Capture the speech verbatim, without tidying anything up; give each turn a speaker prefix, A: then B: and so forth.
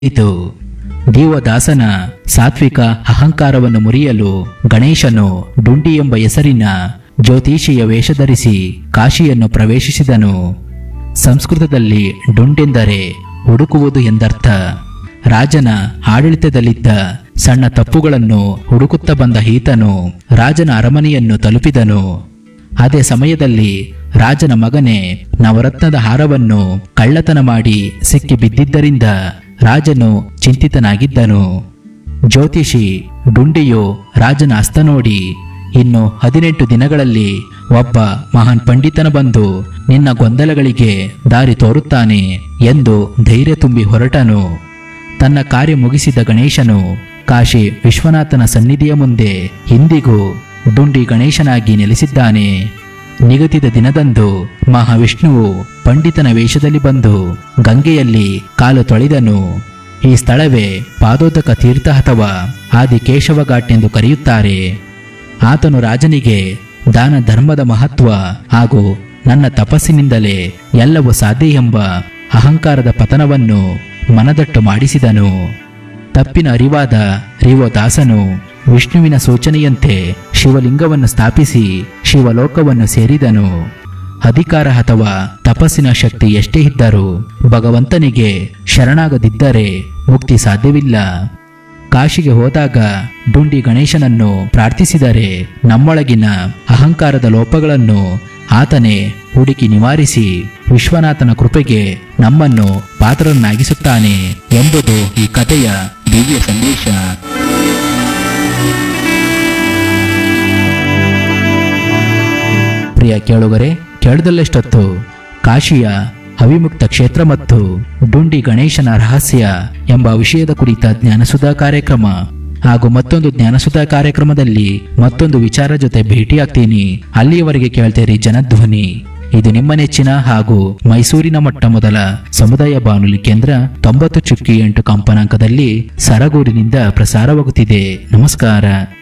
A: ಇದು ದೇವದಾಸನ ಸಾತ್ವಿಕ ಅಹಂಕಾರವನ್ನು ಮುರಿಯಲು ಗಣೇಶನು ಡುಂಡಿ ಎಂಬ ಹೆಸರಿನ ಜ್ಯೋತಿಷಿಯ ವೇಷ ಧರಿಸಿ ಕಾಶಿಯನ್ನು ಪ್ರವೇಶಿಸಿದನು. ಸಂಸ್ಕೃತದಲ್ಲಿ ಡುಂಡೆಂದರೆ ಹುಡುಕುವುದು ಎಂದರ್ಥ. ರಾಜನ ಆಡಳಿತದಲ್ಲಿದ್ದ ಸಣ್ಣ ತಪ್ಪುಗಳನ್ನು ಹುಡುಕುತ್ತಾ ಬಂದ ಈತನು ರಾಜನ ಅರಮನೆಯನ್ನು ತಲುಪಿದನು. ಅದೇ ಸಮಯದಲ್ಲಿ ರಾಜನ ಮಗನೇ ನವರತ್ನದ ಹಾರವನ್ನು ಕಳ್ಳತನ ಮಾಡಿ ಸಿಕ್ಕಿ ಬಿದ್ದಿದ್ದರಿಂದ ರಾಜನು ಚಿಂತಿತನಾಗಿದ್ದನು. ಜ್ಯೋತಿಷಿ ಡುಂಡಿಯು ರಾಜನ ಹಸ್ತ ನೋಡಿ, ಇನ್ನು ಹದಿನೆಂಟು ದಿನಗಳಲ್ಲಿ ಒಬ್ಬ ಮಹಾನ್ ಪಂಡಿತನ ಬಂದು ನಿನ್ನ ಗೊಂದಲಗಳಿಗೆ ದಾರಿ ತೋರುತ್ತಾನೆ ಎಂದು ಧೈರ್ಯ ತುಂಬಿ ಹೊರಟನು. ತನ್ನ ಕಾರ್ಯ ಮುಗಿಸಿದ ಗಣೇಶನು ಕಾಶಿ ವಿಶ್ವನಾಥನ ಸನ್ನಿಧಿಯ ಮುಂದೆ ಇಂದಿಗೂ ಡುಂಡಿ ಗಣೇಶನಾಗಿ ನೆಲೆಸಿದ್ದಾನೆ. ನಿಗದಿತ ದಿನದಂದು ಮಹಾವಿಷ್ಣುವು ಪಂಡಿತನ ವೇಷದಲ್ಲಿ ಬಂದು ಗಂಗೆಯಲ್ಲಿ ಕಾಲು ತೊಳೆದನು. ಈ ಸ್ಥಳವೇ ಪಾದೋದಕ ತೀರ್ಥ ಅಥವಾ ಆದಿಕೇಶವ ಘಾಟ್ ಎಂದು ಕರೆಯುತ್ತಾರೆ. ಆತನು ರಾಜನಿಗೆ ದಾನ ಧರ್ಮದ ಮಹತ್ವ ಹಾಗೂ ನನ್ನ ತಪಸ್ಸಿನಿಂದಲೇ ಎಲ್ಲವೂ ಸಾಧ್ಯ ಎಂಬ ಅಹಂಕಾರದ ಪತನವನ್ನು ಮನದಟ್ಟು ಮಾಡಿಸಿದನು. ತಪ್ಪಿನ ಅರಿವಾದ ರಿವೋದಾಸನು ವಿಷ್ಣುವಿನ ಸೂಚನೆಯಂತೆ ಶಿವಲಿಂಗವನ್ನು ಸ್ಥಾಪಿಸಿ ಶಿವಲೋಕವನ್ನು ಸೇರಿದನು. ಅಧಿಕಾರ ಅಥವಾ ತಪಸ್ಸಿನ ಶಕ್ತಿ ಎಷ್ಟೇ ಇದ್ದರೂ ಭಗವಂತನಿಗೆ ಶರಣಾಗದಿದ್ದರೆ ಮುಕ್ತಿ ಸಾಧ್ಯವಿಲ್ಲ. ಕಾಶಿಗೆ ಹೋದಾಗ ಡುಂಡಿ ಗಣೇಶನನ್ನು ಪ್ರಾರ್ಥಿಸಿದರೆ ನಮ್ಮೊಳಗಿನ ಅಹಂಕಾರದ ಲೋಪಗಳನ್ನು ಆತನೇ ಹುಡುಕಿ ನಿವಾರಿಸಿ ವಿಶ್ವನಾಥನ ಕೃಪೆಗೆ ನಮ್ಮನ್ನು ಪಾತ್ರರನ್ನಾಗಿಸುತ್ತಾನೆ ಎಂಬುದು ಈ ಕಥೆಯ ದಿವ್ಯ ಸಂದೇಶ. ಪ್ರಿಯ ಕೇಳುಗರೆ, ಕೇಳದಲ್ಲೆಷ್ಟೊತ್ತು ಕಾಶಿಯ ಅವಿಮುಕ್ತ ಕ್ಷೇತ್ರ ಮತ್ತು ಡುಂಡಿ ಗಣೇಶನ ರಹಸ್ಯ ಎಂಬ ವಿಷಯದ ಕುರಿತ ಜ್ಞಾನಸುಧಾ ಕಾರ್ಯಕ್ರಮ ಹಾಗೂ ಮತ್ತೊಂದು ಜ್ಞಾನಸುಧಾ ಕಾರ್ಯಕ್ರಮದಲ್ಲಿ ಮತ್ತೊಂದು ವಿಚಾರ ಜೊತೆ ಭೇಟಿಯಾಗ್ತೀನಿ. ಅಲ್ಲಿಯವರೆಗೆ ಕೇಳ್ತೀರಿ ಜನಧ್ವನಿ. ಇದು ನಿಮ್ಮ ನೆಚ್ಚಿನ ಹಾಗೂ ಮೈಸೂರಿನ ಮೊಟ್ಟ ಮೊದಲ ಸಮುದಾಯ ಬಾನುಲಿ ಕೇಂದ್ರ ತೊಂಬತ್ತು ಚುಕ್ಕಿ ಎಂಟು ಕಂಪನಾಂಕದಲ್ಲಿ ಸರಗೂರಿನಿಂದ ಪ್ರಸಾರವಾಗುತ್ತಿದೆ. ನಮಸ್ಕಾರ.